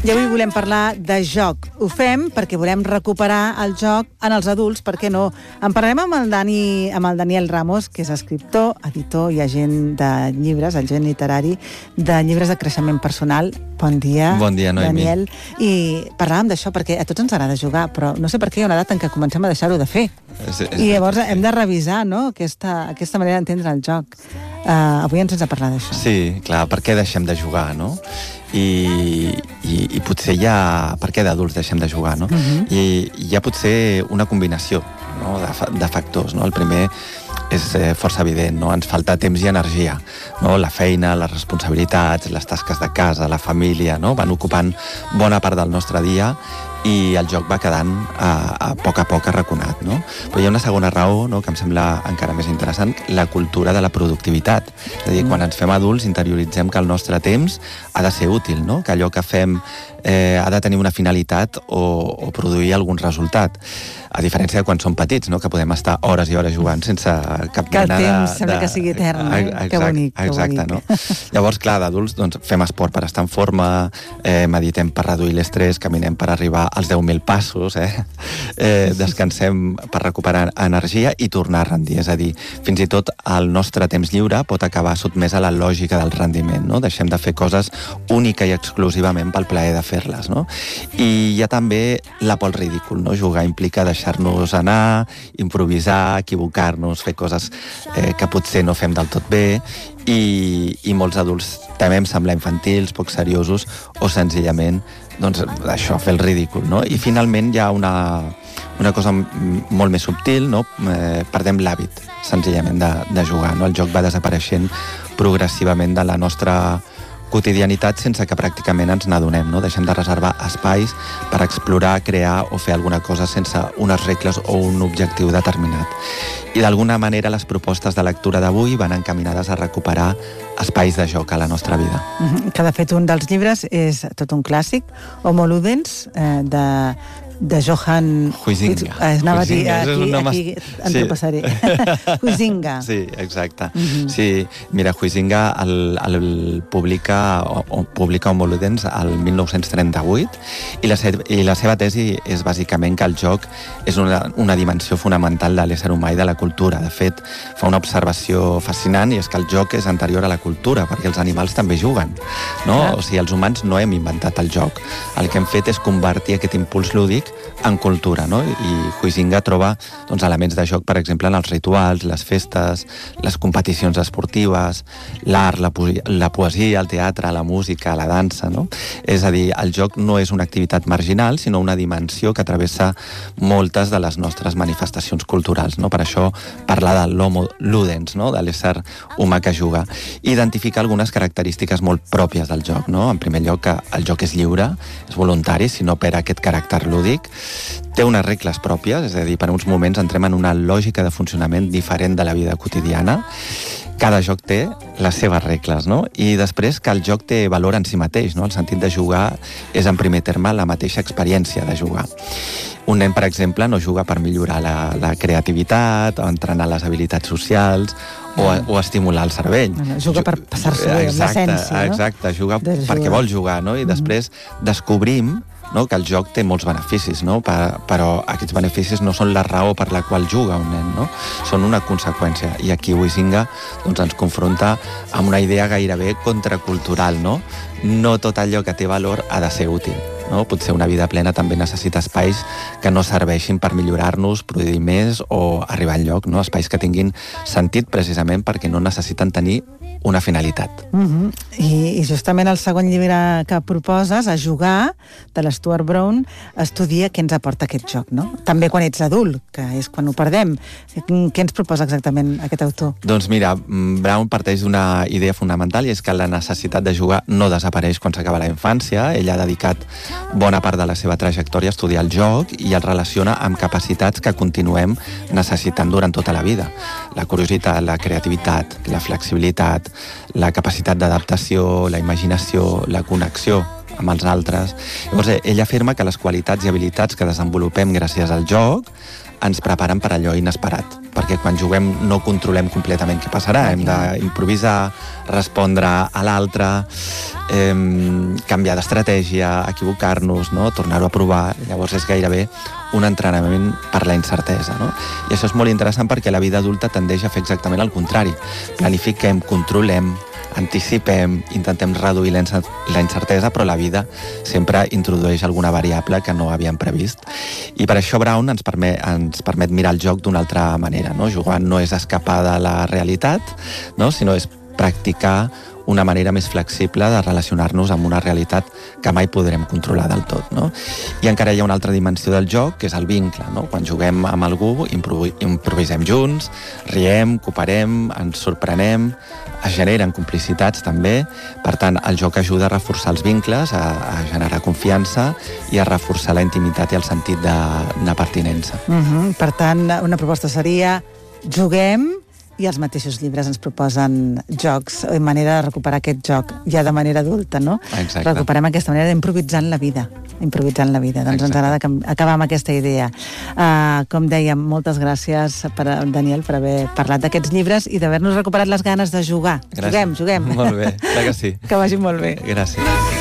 I avui volem parlar de joc. Ho fem perquè volem recuperar el joc en els adults, per què no? En parlarem amb el Daniel Ramos, que és escriptor, editor i agent de llibres, agent literari de llibres de creixement personal. Bon dia, Noemi. Daniel. I parlàvem d'això perquè a tots ens agrada jugar, però no sé per què hi ha una edat en què comencem a deixar-ho de fer. I llavors hem de revisar, no?, aquesta manera d'entendre el joc. Avui ens has de parlar d'això. Sí, clar, per què deixem de jugar, no? I potser hi ha... Per què d'adults deixem de jugar, no? I hi ha potser una combinació, no?, de factors, no? El primer és força evident, no? Ens falta temps i energia, no? La feina, les responsabilitats, les tasques de casa, la família, no?, van ocupant bona part del nostre dia i el joc va quedant a poc arraconat, no? Però hi ha una segona raó, no?, que em sembla encara més interessant, la cultura de la productivitat. És a dir, quan ens fem adults interioritzem que el nostre temps ha de ser útil, no?, que allò que fem ha de tenir una finalitat o produir algun resultat. A diferència de quan som petits, no?, que podem estar hores i hores jugant sense cap mena de... Que el temps sembla que sigui etern, que bonic. Exacte, no? Llavors, clar, d'adults, doncs, fem esport per estar en forma, meditem per reduir l'estrès, caminem per arribar als 10.000 passos, descansem per recuperar energia i tornar a rendir. És a dir, fins i tot el nostre temps lliure pot acabar sotmès a la lògica del rendiment, no? Deixem de fer coses única i exclusivament pel plaer de fer-les, no? I hi ha també la por al ridícul, no? Jugar implica deixar-nos anar, improvisar, equivocar-nos, fer coses que potser no fem del tot bé i molts adults temem semblar infantils, poc seriosos o senzillament doncs això, fer el ridícul, no? I finalment hi ha una cosa molt més subtil, no? Perdem l'hàbit senzillament de jugar, no? El joc va desapareixent progressivament de la nostra quotidianitat sense que pràcticament ens n'adonem, no? Deixem de reservar espais per explorar, crear o fer alguna cosa sense unes regles o un objectiu determinat. I d'alguna manera les propostes de lectura d'avui van encaminades a recuperar espais de joc a la nostra vida. Que de fet un dels llibres és tot un clàssic, Homo Ludens, de Johan Huizinga. Anava a dir, aquí ens ho passaré. Huizinga. Sí, exacte. Sí, mira, Huizinga el publica Homo Ludens el 1938 i la seva tesi és bàsicament que el joc és una dimensió fonamental de l'ésser humà i de la cultura. De fet, fa una observació fascinant i és que el joc és anterior a la cultura, perquè els animals també juguen, no? O sigui, els humans no hem inventat el joc. El que hem fet és convertir aquest impuls lúdic en cultura, no? I Huizinga troba doncs, elements de joc, per exemple, en els rituals, les festes, les competicions esportives, l'art, la poesia, el teatre, la música, la dansa, no? És a dir, el joc no és una activitat marginal, sinó una dimensió que travessa moltes de les nostres manifestacions culturals, no? Per això parlar de l'homo ludens, no? De l'ésser humà que juga. I identificar algunes característiques molt pròpies del joc, no? En primer lloc, que el joc és lliure, és voluntari, si no perd aquest caràcter lúdic, té unes regles pròpies, és a dir, per uns moments entrem en una lògica de funcionament diferent de la vida quotidiana. Cada joc té les seves regles, no? I després que el joc té valor en si mateix, no? El sentit de jugar és, en primer terme, la mateixa experiència de jugar. Un nen, per exemple, no juga per millorar la creativitat o entrenar les habilitats socials o estimular el cervell. Juga per passar-se bé, amb l'essència, no? Exacte, juga perquè vol jugar, no? I després descobrim, no?, que el joc té molts beneficis, no? Però aquests beneficis no són la raó per la qual juga un nen, no? Són una conseqüència. I aquí Huizinga doncs, ens confronta amb una idea gairebé contracultural, no? No tot allò que té valor ha de ser útil, no? Potser una vida plena també necessita espais que no serveixin per millorar-nos, produir més o arribar enlloc, no? Espais que tinguin sentit precisament perquè no necessiten tenir una finalitat. I justament el segon llibre que proposes, A jugar, de l'Stuart Brown, estudia què ens aporta aquest joc, no? També quan ets adult, que és quan ho perdem. Què ens proposa exactament aquest autor? Doncs mira, Brown parteix d'una idea fonamental i és que la necessitat de jugar no desapareix quan s'acaba la infància. Ell ha dedicat bona part de la seva trajectòria a estudiar el joc i el relaciona amb capacitats que continuem necessitant durant tota la vida. La curiositat, la creativitat, la flexibilitat, la capacitat d'adaptació, la imaginació, la connexió amb els altres. Llavors, ell afirma que les qualitats i habilitats que desenvolupem gràcies al joc ens preparen per allò inesperat, perquè quan juguem no controlem completament què passarà, hem d'improvisar, respondre a l'altre, canviar d'estratègia, equivocar-nos, no? Tornar-ho a provar. Llavors és gairebé un entrenament per la incertesa, no? I això és molt interessant perquè la vida adulta tendeix a fer exactament el contrari. Planifiquem, controlem, anticipem, intentem reduir la incertesa, però la vida sempre introdueix alguna variable que no havíem previst. I per això Brown ens permet mirar el joc d'una altra manera, no? Jugar no és escapar de la realitat, no? Sinó és practicar una manera més flexible de relacionar-nos amb una realitat que mai podrem controlar del tot, no? I encara hi ha una altra dimensió del joc, que és el vincle, no? Quan juguem amb algú, improvisem junts, riem, cooperem, ens sorprenem, es generen complicitats també. Per tant, el joc ajuda a reforçar els vincles, a generar confiança i a reforçar la intimitat i el sentit de pertinença. Per tant, una proposta seria juguem, i els mateixos llibres ens proposen jocs, manera de recuperar aquest joc, ja de manera adulta, no? Exacte. Recuperem aquesta manera d'improvisant la vida. Improvisant la vida. Doncs ens agrada acabar amb aquesta idea. Com dèiem, moltes gràcies, Daniel, per haver parlat d'aquests llibres i d'haver-nos recuperat les ganes de jugar. Gràcies. Juguem. Molt bé, clar que sí. Que vagi molt bé. Gràcies.